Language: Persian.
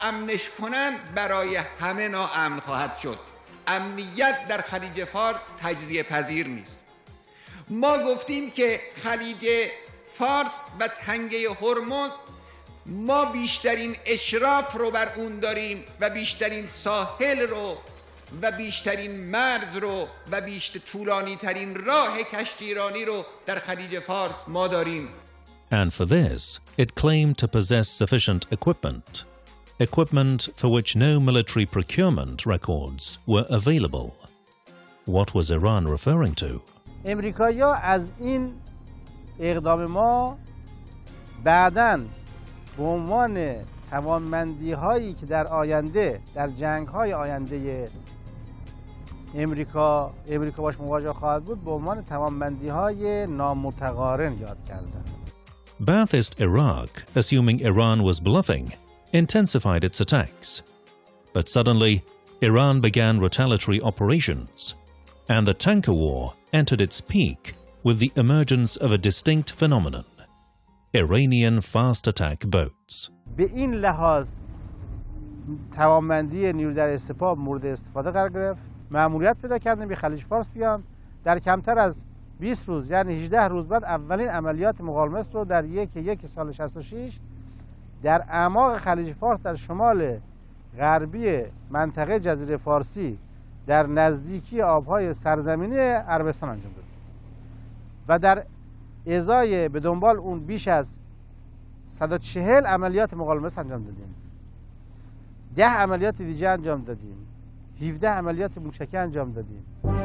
امنش کنند برای همه ناامن خواهد شد. امنیت در خلیج فارس تجزیه پذیر نیست. ما گفتیم که خلیج فارس و تنگه هرمز ما بیشترین اشراف رو بر اون داریم و بیشترین ساحل رو و بیشترین مرز رو و طولانی ترین راه کشتیرانی رو در خلیج فارس ما داریم. And for this, it claimed to possess sufficient equipment for which no military procurement records were available. What was Iran referring to? امریکایی‌ها از این اقدام ما بعداً به عنوان توانمندی‌هایی که در آینده در جنگ‌های آینده امریکا باش مواجه خواهد بود به عنوان توانمندی‌های نامتقارن یاد کردند. Ba'athist Iraq, assuming Iran was bluffing, intensified its attacks. But suddenly, Iran began retaliatory operations, and the tanker war entered its peak with the emergence of a distinct phenomenon: Iranian fast attack boats. به این لحاظ توانمندی نیرو در سپاه مورد استفاده قرار گرفت. مأموریت پیدا کردن به خلیج فارس بیان. در کمتر از 20 روز یعنی 18 روز بعد اولین عملیات مقاومت رو در یک سال 66 در اعماق خلیج فارس در شمال غربی منطقه جزیره فارسی در نزدیکی آبهای سرزمینی عربستان انجام داد و در ازای به دنبال اون بیش از 140 عملیات مقاومت انجام دادیم. 10 عملیات دیگه انجام دادیم. 17 عملیات موشکی انجام دادیم.